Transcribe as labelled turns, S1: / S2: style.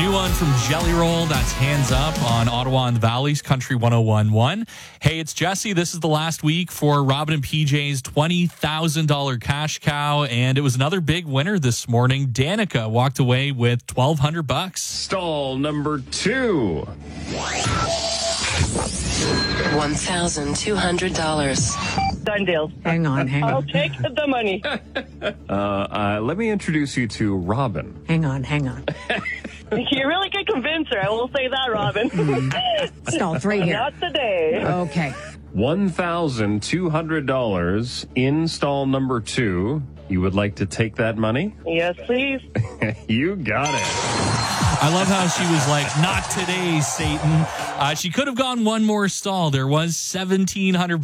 S1: New one from Jelly Roll. That's Hands Up on Ottawa and the Valley's Country 101.1. Hey, it's Jesse. This is the last week for Robin and PJ's $20,000 cash cow, and it was another big winner this morning. Danica walked away with $1,200.
S2: Stall number 2.
S3: $1,200.
S4: Done deal.
S5: Hang on.
S4: I'll take the money.
S2: Let me introduce you to Robin.
S5: Hang on.
S4: You really can convince her. I will say that, Robin.
S5: Stall 3 here.
S4: Not today.
S5: Okay.
S2: $1,200 in stall number 2. You would like to take that money?
S4: Yes, please.
S2: You got it.
S1: I love how she was like, not today, Satan. She could have gone one more stall. There was $1,700